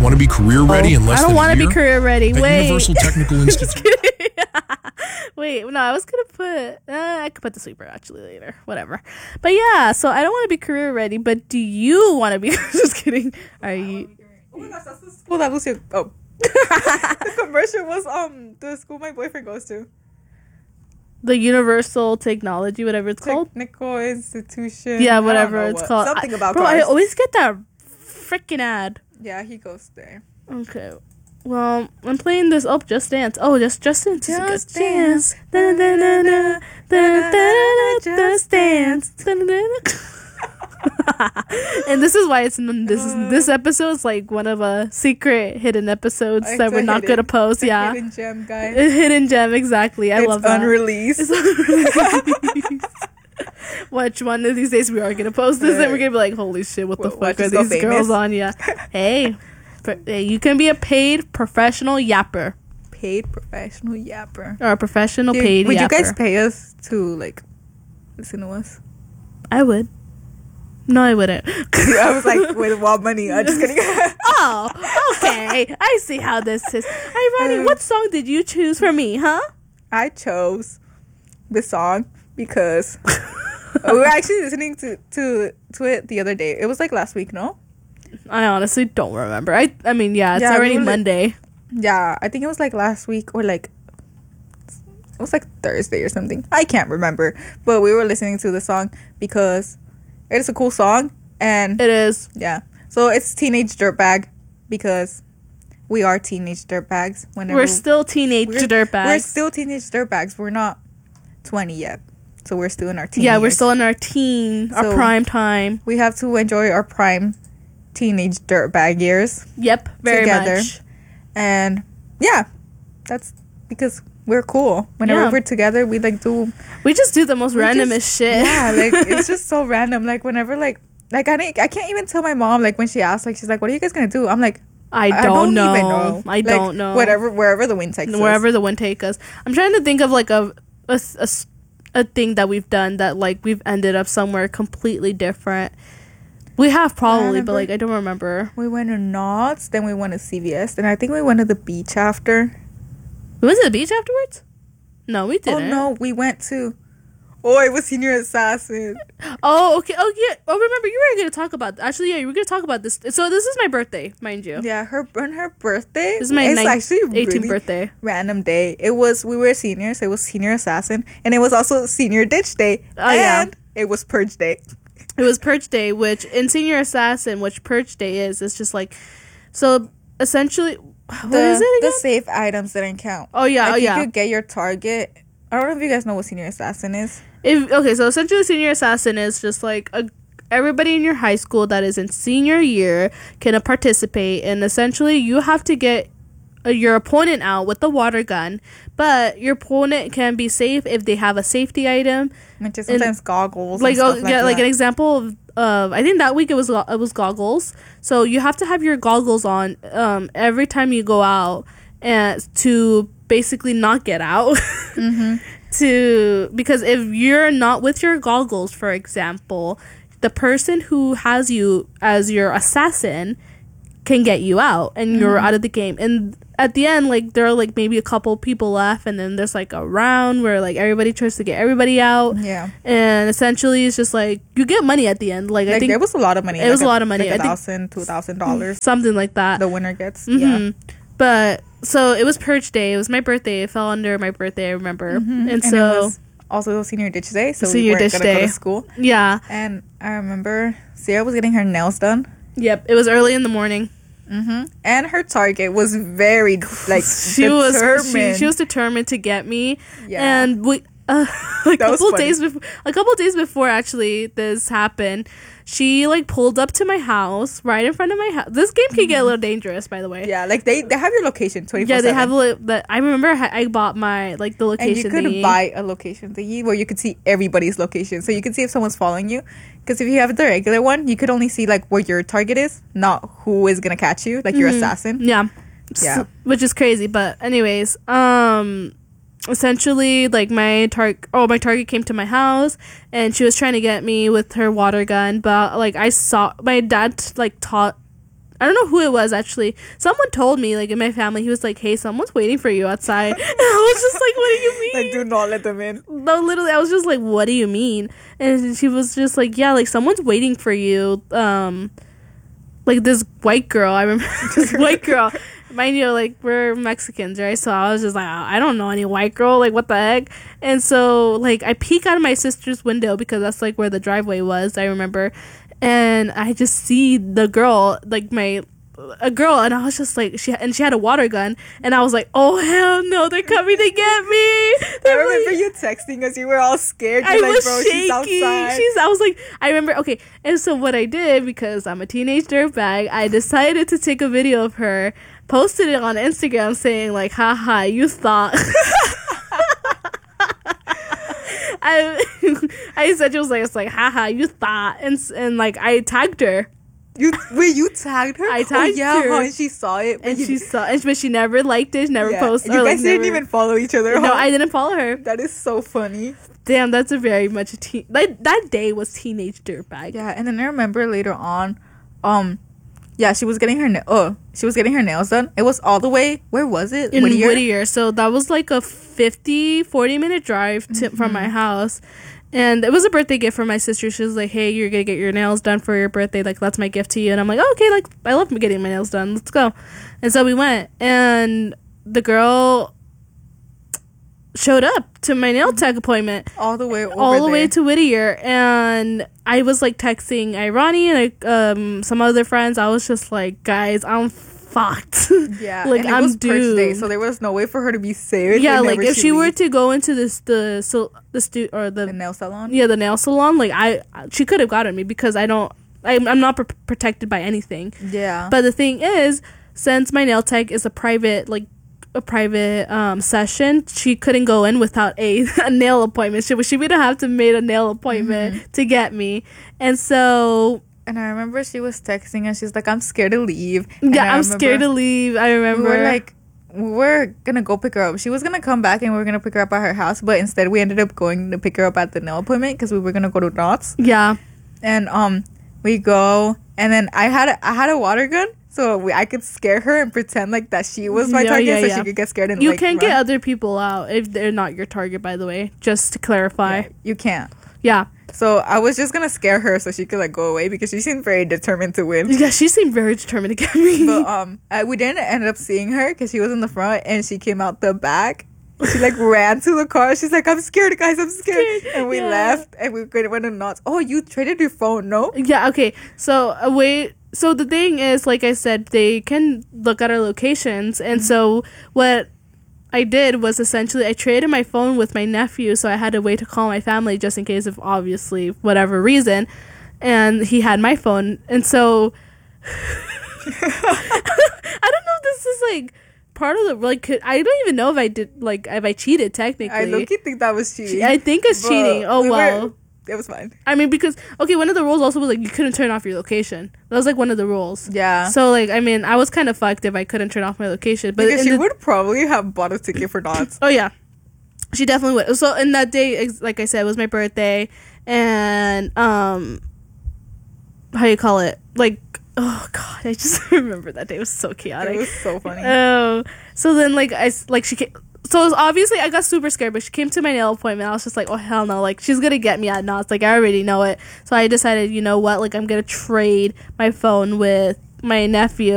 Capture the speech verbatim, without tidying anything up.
Want to be career ready in less I don't than want a to year? be career ready. At Wait. Universal Technical Institute. Wait, no, I was gonna put. Uh, I could put the sweeper actually later. Whatever. But yeah, so I don't want to be career ready. But do you want to be? Just kidding. Are you? Oh my gosh, that's the school that Lucio. Oh, the commercial was um the school my boyfriend goes to. The Universal Technology, whatever it's called. Technical Institution. Yeah, I whatever don't know it's what. called. Something I, about bro, cars. I always get that freaking ad. Yeah, he goes there. Okay. Well, I'm playing this. Oh, Just Dance. Oh, just Just Dance. is a good Just Dance. Da, da, da, da, da, da, da, Just Dance. Da, da, da, da. And this is why it's this is this episode's like one of a secret hidden episodes It's that a we're not hidden- gonna post. it's a Yeah, hidden gem, guys. a hidden gem. Exactly. I It's love that. unreleased. It's unreleased. Watch one of these days we are gonna post this and we're gonna be like, holy shit, what the Well, fuck watch are us go these girls famous. on? Yeah. Hey, pro- hey, you can be a paid professional yapper Paid professional yapper. or a professional Dude, paid would yapper. you guys pay us to like listen to us? I would. No, I wouldn't. I was like, with what money? I'm just kidding. Oh, okay. I see how this is. Hey, Ronnie, what song did you choose for me, huh? I chose this song because we were actually listening to, to to it the other day. It was like last week, no? I honestly don't remember. I I mean, yeah, it's Yeah, we already were li- Monday. Yeah, I think it was like last week or like it was like Thursday or something. I can't remember. But we were listening to the song because it is a cool song and It is. yeah. So it's Teenage Dirtbag because we are teenage dirtbags. Whenever We're still teenage we're, dirtbags. We're still teenage dirtbags. We're not twenty yet. So we're still in our teen yeah, we're years. still in our teen, our So- prime time. We have to enjoy our prime teenage dirtbag years. Yep, very Together. much. And yeah, that's because we're cool. Whenever Yeah. we're together, we like do We just do the most we randomest just- shit. Yeah, like it's just so random. Like whenever like like I didn't, I can't even tell my mom like when she asks like she's like, "What are you guys gonna do?" I'm like, I don't, know. even know. I Like, don't know. Whatever, wherever the wind takes us. Wherever the wind take us. I'm trying to think of like a, a, s- a s- a thing that we've done that like we've ended up somewhere completely different. We have probably, but remember- like I don't remember. We went to Knott's, then we went to C V S, and I think we went to the beach after. We went to the beach afterwards? No, we didn't. Oh no, we went to. Oh, it was Senior Assassin. Oh, okay. Oh, yeah. Oh, remember, you were going to talk about... Actually, yeah, you were going to talk about this. So, this is my birthday, mind you. Yeah, her on her birthday. This is my it's ninth- actually eighteenth really birthday. random day. It was we were seniors. It was Senior Assassin, and it was also Senior Ditch Day. Oh, yeah. And it was Purge Day. It was Purge Day, which in Senior Assassin, which Purge Day is, it's just like... So, essentially... What the, is it again? The safe items didn't count. Oh, yeah. Like, oh, yeah. You could get your target. I don't know if you guys know what Senior Assassin is. If, okay, so essentially Senior Assassin is just like a, everybody in your high school that is in senior year can uh, participate, and essentially you have to get uh, your opponent out with the water gun, but your opponent can be safe if they have a safety item. Which is sometimes goggles. Like, and oh, stuff like yeah, like that. an example of, of I think that week it was go- it was goggles. So you have to have your goggles on um, every time you go out, and to basically not get out. Mm-hmm. To because if you're not with your goggles, for example, the person who has you as your assassin can get you out, and you're Mm-hmm. out of the game. And at the end, like there are like maybe a couple people left, and then there's like a round where like everybody tries to get everybody out. Yeah. And essentially, it's just like you get money at the end. Like, I Like, think there was a lot of money. it was like a lot of money. Like I a think- thousand, two thousand dollars. something like that. The winner gets. Mhm. Yeah. But so it was Purge Day. It was my birthday. It fell under my birthday. I remember. Mhm. And, it so was also Senior Ditch Day, so Senior we weren't Ditch gonna go Day. to school. yeah. And I remember Sarah was getting her nails done. Yep, it was early in the morning. Mm-hmm. And her target was very like She determined. was she, she was determined to get me. Yeah. And we uh, a That was couple funny. days before a couple days before actually this happened, she like pulled up to my house right in front of my house. This game can get a little dangerous, by the way. Yeah, like they, they have your location twenty four Yeah, seven. they have li- that. I remember I I bought my like the And location. you could thingy. buy a location thingy where you could see everybody's location, so you could see if someone's following you. Because if you have the regular one, you could only see like where your target is, not who is gonna catch you, like your Mhm. assassin. Yeah. Yeah. S- which is crazy, but anyways, um essentially like my target oh my target came to my house and she was trying to get me with her water gun, but like I saw my dad like taught I don't know who it was actually. Someone told me, like in my family, he was like, "Hey, someone's waiting for you outside." And I was just like, "What do you mean?" Like, do not let them in. No, literally, I was just like, "What do you mean?" And she was just like, "Yeah, like someone's waiting for you." Um, like this white girl. I remember this white girl. Mind you, like we're Mexicans, right? So I was just like, I don't know any white girl. Like, what the heck? And so, like, I peek out of my sister's window because that's like where the driveway was. I remember. And I just see the girl, like my a girl, and I was just like, she and she had a water gun, and I was like, oh hell no, they're coming to get me. I They're remember like- you texting us. You were all scared. You're I like, was bro, shaking. she's outside. She's. I was like, I remember. Okay, and so what I did, because I'm a teenage dirtbag, I decided to take a video of her, posted it on Instagram, saying like, haha, you thought. I I said, it was like, it's like, haha, you thought, and s- and like I tagged her, You wait, you tagged her? I Oh, tagged yeah, her. huh, and she saw it. but and you- she saw, and, but she never liked it, never yeah. posted. You or, guys like, didn't never- even follow each other. No, huh? I didn't follow her. That is so funny. Damn, that's a very much a teen. Like that day was teenage dirtbag. Yeah, and then I remember later on, um, yeah, she was getting her na- oh, she was getting her nails done. It was all the way. Where was it? In Whittier? Whittier. So that was like a fifty, forty minute drive to, Mm-hmm. from my house. And it was a birthday gift from my sister. She was like, hey, you're going to get your nails done for your birthday. Like, that's my gift to you. And I'm like, oh, okay, like, I love getting my nails done. Let's go. And so we went. And the girl showed up to my nail tech appointment. all the way over all the there. way to Whittier, and I was like texting Irani and like, um some other friends. I was just like, guys, I'm fucked. Yeah, like and it I'm was purge day, doomed. so there was no way for her to be saved. Yeah, like whenever if she were leaves to go into this the so the stu or the the nail salon. yeah the nail salon, like I she could have gotten me because I don't I'm, I'm not pr- protected by anything. Yeah, But the thing is, since my nail tech is a private like a private um session, she couldn't go in without a, a nail appointment. She she would have to made a nail appointment Mm-hmm. to get me, and so and I remember she was texting and she's like, "I'm scared to leave." And yeah, I I'm remember scared to leave. I We remember were like, we were gonna go pick her up. She was gonna come back and we were gonna pick her up at her house, but instead we ended up going to pick her up at the nail appointment because we were gonna go to Knott's. yeah, And um, we go, and then I had a, I had a water gun, so we, I could scare her and pretend like that she was my Yeah, target, yeah, so yeah. she could get scared and you like, can get run. other people out if they're not your target. By the way, just to clarify. Yeah, you can't. Yeah, So I was just gonna scare her so she could like go away because she seemed very determined to win. yeah, she seemed very determined to get me. But um, I, we didn't end up seeing her because she was in the front and she came out the back. She like ran to the car. She's like, "I'm scared, guys. I'm scared." Scared, And we yeah. left and we went to Knott's. Oh, you traded your phone? No. Yeah, okay. So, uh, wait. So, the thing is, like I said, they can look at our locations. And so, what I did was essentially I traded my phone with my nephew. So, I had to wait to call my family just in case of obviously whatever reason. And he had my phone. And so, I don't know if this is like part of the, like, could, I don't even know if I did, like, if I cheated technically. I look, you think that was cheating. I think it's But cheating. Oh, we were- wow. It was fine. I mean, because okay, one of the rules also was like you couldn't turn off your location. That was like one of the rules. Yeah. So like, I mean, I was kind of fucked if I couldn't turn off my location. But Because in she the- would probably have bought a ticket for Knott's. Oh yeah, she definitely would. So in that day, ex- like I said, it was my birthday, and um, how you call it? Like, oh god, I just remember that day. It was so chaotic. It was so funny. Oh, so then like I s- like she came, so it was obviously I got super scared, but she came to my nail appointment. I was just like, oh hell no, like she's gonna get me at Knott's. Like I already know it. So I decided, you know what, like I'm gonna trade my phone with my nephew.